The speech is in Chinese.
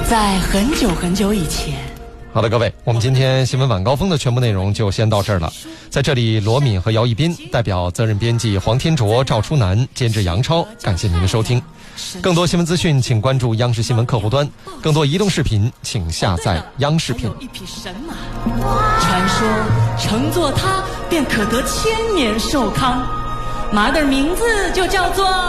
在很久很久以前。 好的，各位，我们今天新闻晚高峰的全部内容就先到这儿了。在这里，罗敏和姚一斌代表责任编辑黄天卓、赵初南，监制杨超，感谢您的收听。更多新闻资讯，请关注央视新闻客户端；更多移动视频，请下载央视频。 一匹神马，传说乘坐它便可得千年寿康，马的名字就叫做